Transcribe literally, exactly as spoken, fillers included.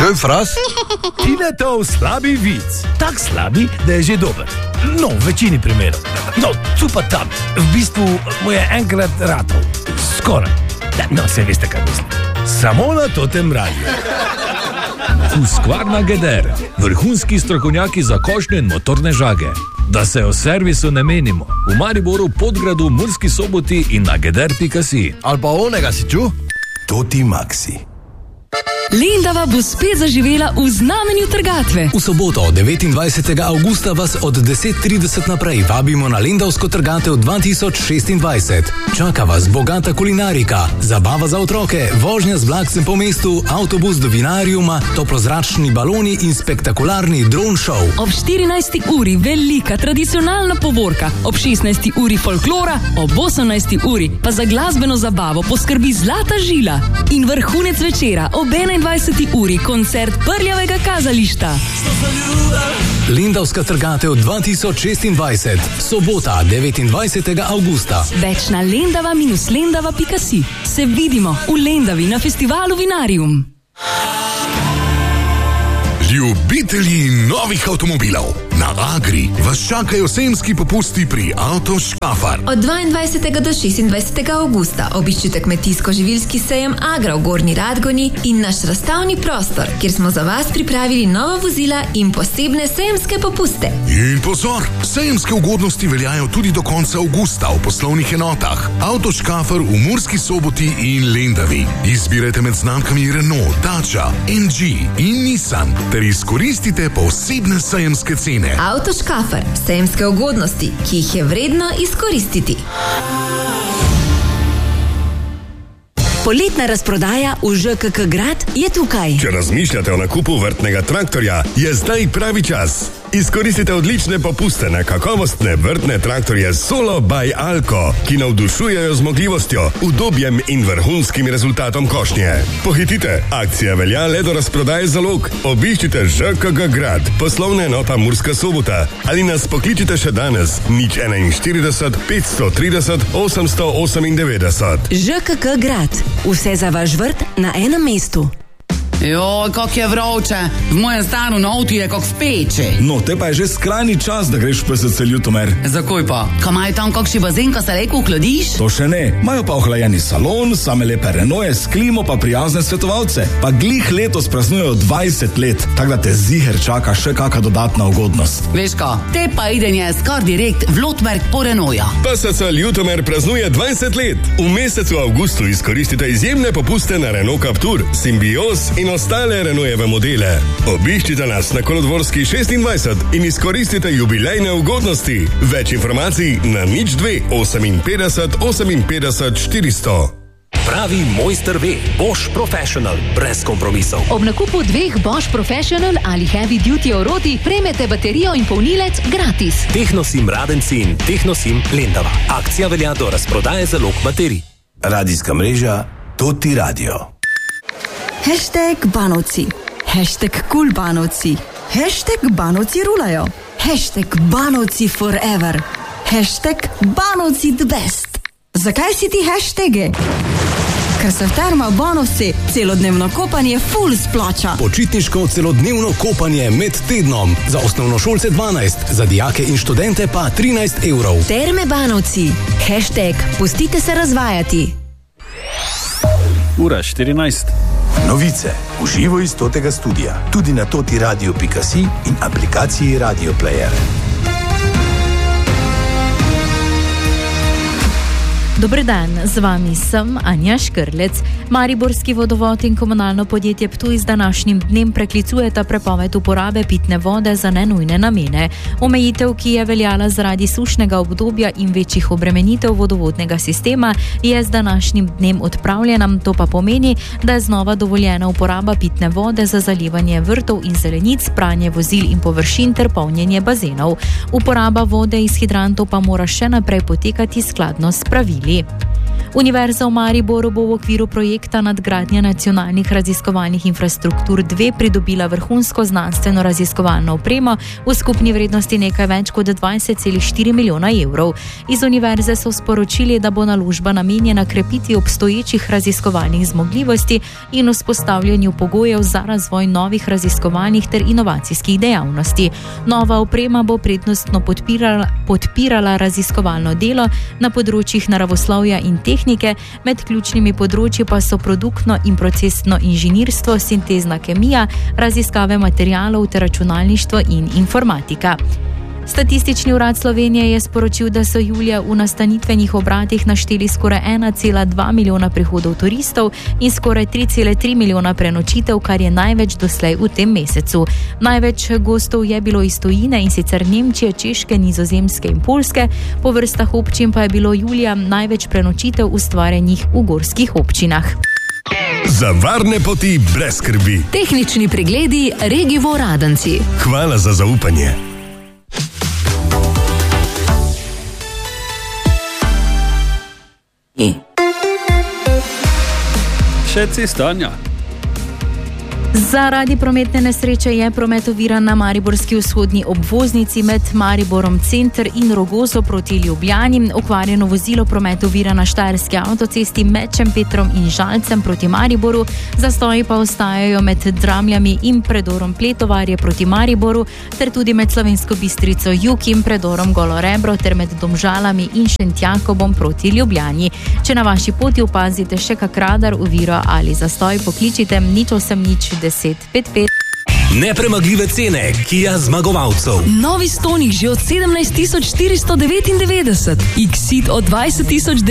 Žel fras? Tinetov slabi vic. Tak slabi, da je že dober. No, v večini primerov. No, tu pa tam. V bistvu mu je enkrat ratov. Skoraj. No, se veste, kaj mislim. Samo na totem radiju. Husqvarna Geder. Vrhunski strokovnjaki za košnje in motorne žage. Da se o servisu ne menimo. V Mariboru, Podgradu, Murski Soboti in na geder pika si. Ali pa onega si ču? Toti Maxi. Lendava bo spet zaživela v znamenju trgatve. V soboto, devetindvajsetega avgusta, vas od deset trideset naprej vabimo na Lendavsko trgatev dva tisoč šestindvajset. Čaka vas bogata kulinarika, zabava za otroke, vožnja z vlakcem po mestu, avtobus do vinariuma, toplozračni baloni in spektakularni drone show. Ob štirinajsti uri velika tradicionalna povorka, ob šestnajsti uri folklora, ob osemnajsti uri pa za glasbeno zabavo poskrbi Zlata žila. In vrhunec večera ob enaindvajseti uri koncert Prljavega kazališta. Lendavska trgatev dva tisoč šestindvajset, sobota, devetindvajsetega avgusta. Več na lendava minus lendava pika si. Se vidimo v Lendavi na festivalu Vinarium. Ljubitelji novih avtomobilov, na Agri vas čakajo sejemski popusti pri Avtoškafar. Od dvaindvajsetega do šestindvajsetega avgusta obiščite kmetijsko-živilski sejem Agra v Gornji Radgoni in naš razstavni prostor, kjer smo za vas pripravili nova vozila in posebne sejemske popuste. In pozor, sejemske ugodnosti veljajo tudi do konca avgusta v poslovnih enotah Avtoškafar v Murski Soboti in Lendavi. Izbirajte med znamkami Renault, Dacia, M G in Nissan ter izkoristite posebne sejemske cene. Avtoškafar, sejemske ugodnosti, ki jih je vredno izkoristiti. Poletna razprodaja v Ž K K Grad je tukaj. Če razmišljate o nakupu vrtnega traktorja, je zdaj pravi čas. Izkoristite odlične popuste na kakovostne vrtne traktorje Solo by Alco, ki navdušujejo zmogljivostjo, udobjem in vrhunskim rezultatom košnje. Pohitite, akcija velja le do razprodaje zalog. Obiščite Ž K G Grad, poslovna enota Murska Sobota, ali nas pokličite še danes, nič enainštirideset, petsto trideset, osemsto osemindevetdeset. Ž K K Grad. Vse za vaš vrt na enem mestu. Joj, kak je vroče. V mojem stanu na avtu je kak v peči. No, te pa je že skrajni čas, da greš v P S C Ljutomer. Zakaj pa? Ka imajo tam kakšni bazen, ka se lejko ohladiš? To še ne. Imajo pa ohlajeni salon, same lepe Renaultje s klimo pa prijazne svetovalce. Pa glih letos praznujejo dvajset let, tako da te ziher čaka še kaka dodatna ugodnost. Veš ka, te pa idenje skar direkt v Lotmerk po Renaultja. P S C Ljutomer praznuje dvajset let. V mesecu avgustu izkoristite izjemne popuste na Renault Captur, Symbios in ostale Renaultjeve modele. Obiščite nas na Kolodvorski šestindvajset in izkoristite jubilejne ugodnosti. Več informacij na nič dve oseminpetdeset oseminpetdeset štiristo. Pravi mojster ve, Bosch Professional, brez kompromisov. Ob nakupu dveh Bosch Professional ali Heavy Duty oroti prejmete baterijo in polnilec gratis. Technosim Radenci in Technosim Lendava. Akcija velja do razprodaje zalog baterij. Radijska mreža Toti Radio. Hashtag Banovci, hashtag Cool Banovci, hashtag Banovci rulajo, hashtag Banovci forever, hashtag Banovci the best. Zakaj si ti hashtage? Ker se v Termah Banovci celodnevno kopanje full splača. Počitniško celodnevno kopanje med tednom. Za osnovnošolce dvanajst, za dijake in študente pa trinajst evrov. Terme Banovci, hashtag Pustite se razvajati. Ura štirinajst. Novice v živo iz Totega studia, tudi na toti radio pika si in aplikaciji Radio Player. Dober dan, z vami sem Anja Škrlec. Mariborski vodovod in komunalno podjetje Ptuj z današnjim dnem preklicujeta prepoved uporabe pitne vode za nenujne namene. Omejitev, ki je veljala zaradi sušnega obdobja in večjih obremenitev vodovodnega sistema, je z današnjim dnem odpravljena. To pa pomeni, da je znova dovoljena uporaba pitne vode za zalivanje vrtov in zelenic, pranje vozil in površin ter polnjenje bazenov. Uporaba vode iz hidrantov pa mora še naprej potekati skladno s pravili. zdravili. Univerza v Mariboru bo v okviru projekta nadgradnja nacionalnih raziskovalnih infrastruktur dve pridobila vrhunsko znanstveno raziskovalno opremo v skupni vrednosti nekaj več kot dvajset celih štiri milijona evrov. Iz univerze so sporočili, da bo naložba namenjena krepitvi obstoječih raziskovalnih zmogljivosti in vzpostavljanju pogojev za razvoj novih raziskovalnih ter inovacijskih dejavnosti. Nova oprema bo prednostno podpirala, podpirala raziskovalno delo na področjih naravoslovja in tehnike. Med ključnimi področji pa so produktno in procesno inženirstvo, sintezna kemija, raziskave materialov ter računalništvo in informatika. Statistični urad Slovenije je sporočil, da so julija v nastanitvenih obratih našteli skoraj ena cela dva milijona prihodov turistov in skoraj tri cele tri milijona prenočitev, kar je največ doslej v tem mesecu. Največ gostov je bilo iz tujine, in sicer Nemčije, Češke, Nizozemske in Poljske, po vrstah občin pa je bilo julija največ prenočitev ustvarjenih v gorskih občinah. Za varne poti brez skrbi. Tehnični pregledi Regivo Radenci. Hvala za zaupanje. Še cestanja. Zaradi prometne nesreče je promet oviran na mariborski vzhodni obvoznici med Mariborom Center in Rogozo proti Ljubljani. Okvarjeno vozilo promet ovira na štajerski avtocesti med Šempetrom in Žalcem proti Mariboru. Zastoji pa ostajajo med Dramljami in predorom Pletovarje proti Mariboru, ter tudi med Slovensko Bistrico Jug in predorom Golo Rebro ter med Domžalami in Šentjakobom proti Ljubljani. Če na vaši poti opazite še kak radar, oviro ali zastoj, pokličite nič osem nič deset pet pet. Nepremagljive cene Kia zmagovalcev. Novi Stonic že od sedemnajst tisoč štiristo devetindevetdeset, Exit od dvajset tisoč